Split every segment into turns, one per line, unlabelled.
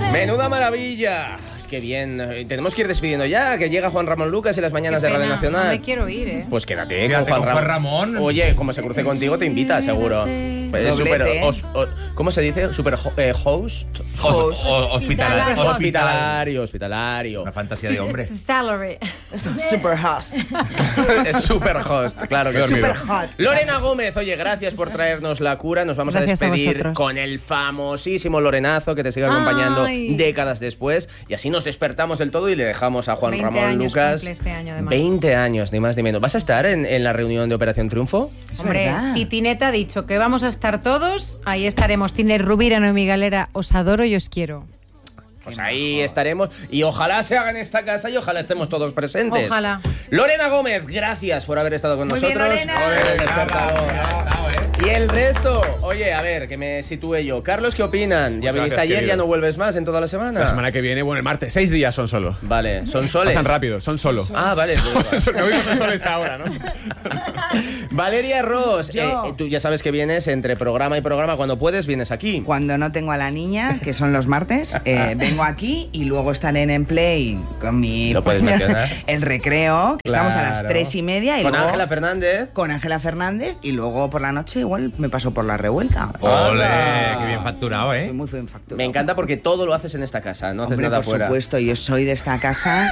Menuda maravilla. Qué bien. Tenemos que ir despidiendo ya, que llega Juan Ramón Lucas y las mañanas de Radio Nacional.
No me quiero ir, ¿eh?
Pues quédate con Juan Ramón. Oye, como se cruce contigo, te invita, seguro. Es ¿cómo se dice? Super host. Hospitalario.
Una fantasía de hombre.
Salary.
Super host.
Es super host, claro que sí.
Super hot.
Lorena Gómez, oye, gracias por traernos la cura. Nos vamos
Gracias
a despedir
vosotros.
con el famosísimo Lorenazo que te sigue acompañando décadas después. Y así nos despertamos del todo y le dejamos a Juan
20
Ramón
años
Lucas.
cumple este año, además.
20 años, ni más ni menos. ¿Vas a estar en la reunión de Operación Triunfo?
Hombre,
verdad.
si Tineta ha dicho que vamos a estar todos, ahí estaremos. Tiner Rubira, Noemí Galera, os adoro y os quiero.
Pues ahí estaremos y ojalá se haga en esta casa y ojalá estemos todos presentes.
Ojalá.
Lorena Gómez, gracias por haber estado con
Muy bien,
nosotros.
Lorena.
Joder, el despertador. Y el resto, oye, a ver, que me sitúe yo. Carlos, ¿qué opinan? Ya
Muchas
viniste
gracias,
ayer,
querido.
ya no vuelves más en toda la semana.
La semana que viene, bueno, el martes, 6 días son solo.
Vale, son soles.
Pasan rápido, son solo.
Ah, vale.
Lo mismo son soles ahora, ¿no?
Valeria Ross,
Yo.
tú ya sabes que vienes entre programa y programa. Cuando puedes, vienes aquí.
Cuando no tengo a la niña, que son los martes, vengo aquí y luego estaré en Play con mi...
Lo puedes mencionar.
El recreo, que estamos a las
Claro.
3:30 y
Con
luego...
Ángela Fernández.
Con Ángela Fernández y luego por la noche igual me paso por la revuelta.
¡Ole!
Hola.
¡Qué bien facturado,
Soy
eh!
muy buen factura.
Me encanta porque todo lo haces en esta casa, no haces
Hombre,
nada
por
fuera.
supuesto, yo soy de esta casa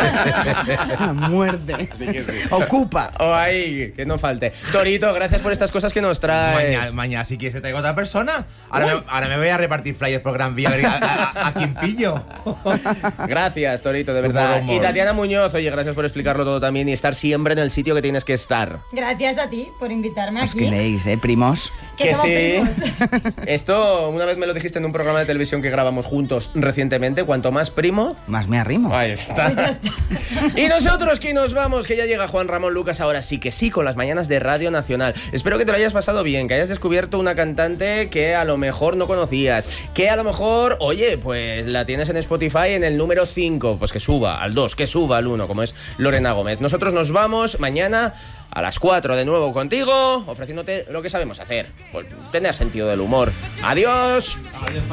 a muerte. Ocupa.
Oh, ahí, que no falte. Torito, gracias por estas cosas que nos traes.
Mañana si quieres te traigo otra persona. Ahora me voy a repartir flyers por Gran Vía a quien pillo.
Gracias, Torito, de verdad.
humor.
Y Tatiana Muñoz, oye, gracias por explicarlo todo también y estar siempre en el sitio que tienes que estar.
Gracias a ti por invitarme
Os
aquí.
queréis, primos.
Que somos primos.
Esto una vez me lo dijiste en un programa de televisión que grabamos juntos recientemente. Cuanto más primo,
Más me arrimo.
ahí está.
Pues ya está.
Y nosotros que nos vamos, que ya llega Juan Ramón Lucas, ahora sí que sí, con las mañanas de Radio Nacional. Espero que te lo hayas pasado bien, que hayas descubierto una cantante que a lo mejor no conocías, que a lo mejor, oye, pues la tienes en Spotify en el número 5, pues que suba al 2, que suba al 1, como es Lorena Gómez. Nosotros nos vamos mañana a las 4 de nuevo contigo, ofreciéndote lo que sabemos hacer, pues tener sentido del humor. ¡Adiós!